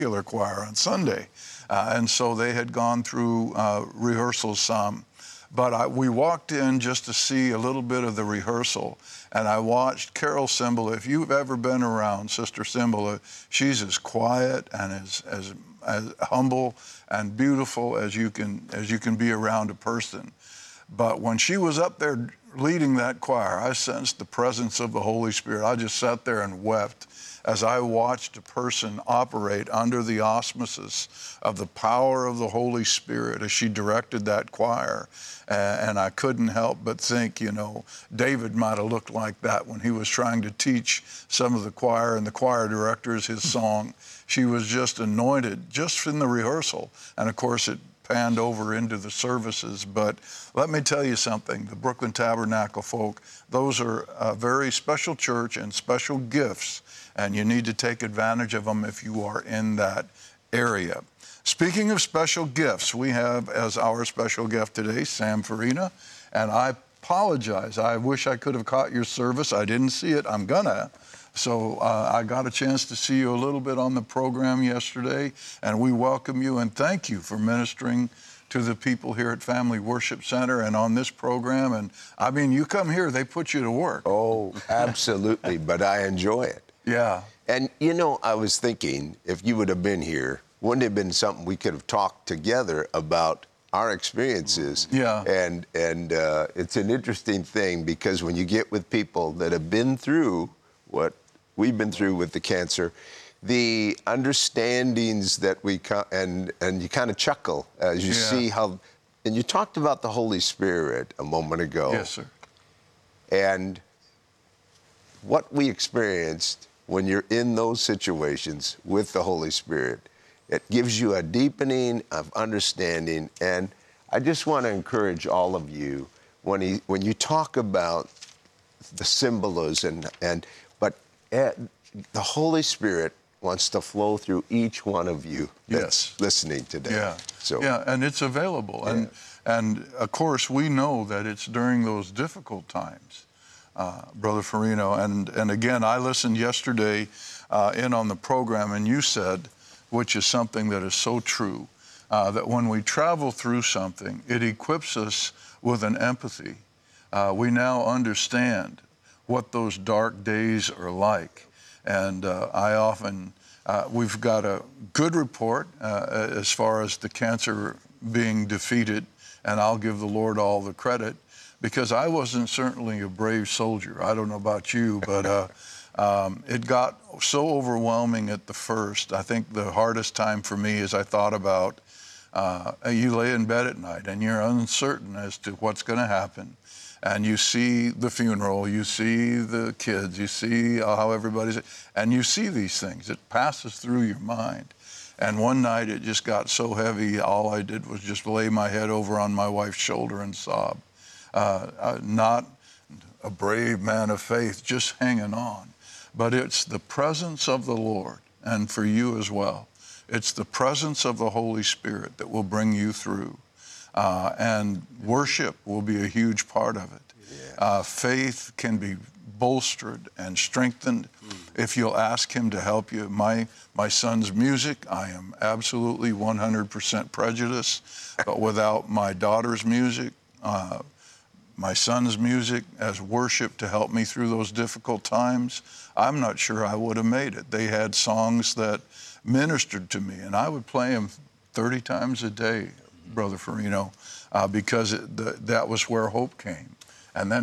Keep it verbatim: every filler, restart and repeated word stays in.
secular choir on Sunday. Uh, and so they had gone through uh, rehearsals some. But I, we walked in just to see a little bit of the rehearsal, and I watched Carol Cymbala. If you've ever been around Sister Cymbala, she's as quiet and as, as, as humble and beautiful as you can as you can be around a person. But when she was up there leading that choir, I sensed the presence of the Holy Spirit. I just sat there and wept as I watched a person operate under the auspices of the power of the Holy Spirit as she directed that choir. Uh, and I couldn't help but think, you know, David might have looked like that when he was trying to teach some of the choir and the choir directors his song. She was just anointed just in the rehearsal. And of course, it panned over into the services. But let me tell you something, the Brooklyn Tabernacle folk, those are a very special church and special gifts, and you need to take advantage of them if you are in that area. Speaking of special gifts, we have as our special gift today, Sam Farina, and I apologize. I wish I could have caught your service. I didn't see it. I'm gonna. So uh, I got a chance to see you a little bit on the program yesterday, and we welcome you and thank you for ministering to the people here at Family Worship Center and on this program. And I mean, you come here, they put you to work. Oh, absolutely, but I enjoy it. Yeah. And, you know, I was thinking, if you would have been here, wouldn't it have been something we could have talked together about our experiences? Yeah. And, and uh, it's an interesting thing, because when you get with people that have been through what we've been through with the cancer, the understandings that we, co- and, and you kind of chuckle as you Yeah. see how, and you talked about the Holy Spirit a moment ago. Yes, sir. And what we experienced when you're in those situations with the Holy Spirit, it gives you a deepening of understanding. And I just want to encourage all of you, when he, when you talk about the symbols and, and but uh, the Holy Spirit wants to flow through each one of you that's Yes. listening today. Yeah. So, yeah, and it's available. Yeah. And, and of course, we know that it's during those difficult times, uh, Brother Farino. And, and again, I listened yesterday uh, in on the program, and you said, which is something that is so true, uh, that when we travel through something, it equips us with an empathy. Uh, we now understand what those dark days are like. And uh, I often, uh, we've got a good report uh, as far as the cancer being defeated, and I'll give the Lord all the credit, because I wasn't certainly a brave soldier. I don't know about you, but uh, um, it got so overwhelming at the first. I think the hardest time for me is I thought about, uh, you lay in bed at night and you're uncertain as to what's going to happen. And you see the funeral, you see the kids, you see how everybody's, and you see these things. It passes through your mind. And one night it just got so heavy, all I did was just lay my head over on my wife's shoulder and sob. Uh, uh, not a brave man of faith, just hanging on. But it's the presence of the Lord, and for you as well. It's the presence of the Holy Spirit that will bring you through. Uh, and worship will be a huge part of it. Yeah. Uh, faith can be bolstered and strengthened mm. if you'll ask Him to help you. My, my son's music, I am absolutely one hundred percent prejudiced, but without my daughter's music, uh, my son's music as worship to help me through those difficult times, I'm not sure I would have made it. They had songs that ministered to me, and I would play them thirty times a day, Brother Farino, uh, because it, the, that was where hope came. And then